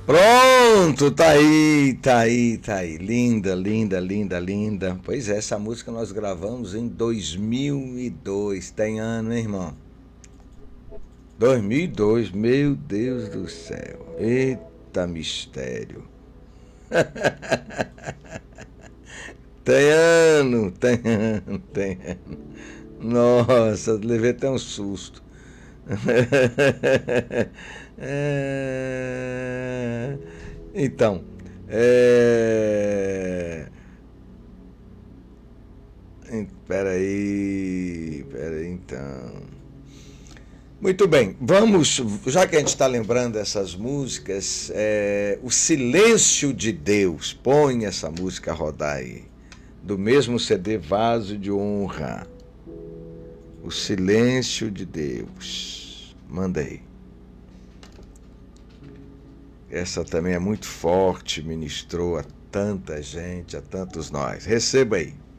Pronto, tá aí, tá aí, tá aí. Linda, linda, linda, linda. Pois é, essa música nós gravamos em 2002. Tem ano, hein, irmão? 2002, meu Deus do céu. Eita mistério. Tem ano, tem ano, tem ano. Nossa, levei até um susto. É, Então, é... peraí, então. Muito bem, vamos, já que a gente está lembrando essas músicas, O Silêncio de Deus, põe essa música a rodar aí, do mesmo CD Vaso de Honra, O Silêncio de Deus, manda aí. Essa também é muito forte, ministrou a tanta gente, a tantos nós. Receba aí.